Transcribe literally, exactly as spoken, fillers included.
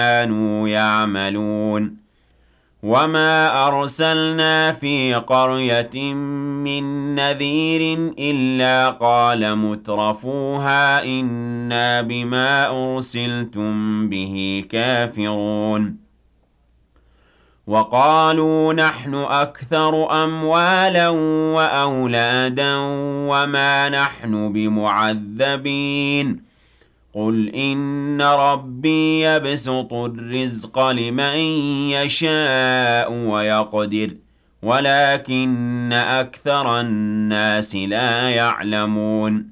كانوا يعملون وما أرسلنا في قرية من نذير إلا قال مترفوها إنا بما أرسلتم به كافرون وقالوا نحن أكثر أموالا وأولادا وما نحن بمعذبين قل إن ربي يبسط الرزق لمن يشاء ويقدر ولكن أكثر الناس لا يعلمون